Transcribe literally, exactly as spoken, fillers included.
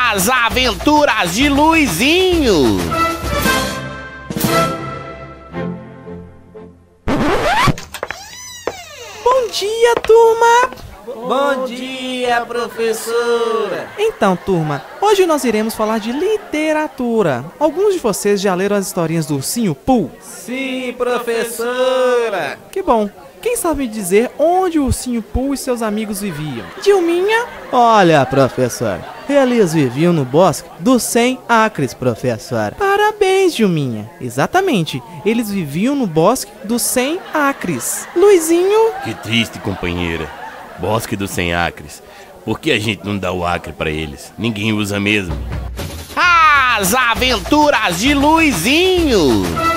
As Aventuras de Luizinho. Bom dia, turma! Bom dia, professora! Então, turma, hoje nós iremos falar de literatura. Alguns de vocês já leram as historinhas do Ursinho Pooh? Sim, professora! Que bom! Quem sabe me dizer onde o Ursinho Pooh e seus amigos viviam? Dilminha? Olha, professor, eles viviam no bosque dos cem acres, professor. Parabéns, Dilminha. Exatamente, eles viviam no bosque dos cem acres. Luizinho? Que triste, companheira. Bosque dos cem acres. Por que a gente não dá o acre pra eles? Ninguém usa mesmo. As Aventuras de Luizinho.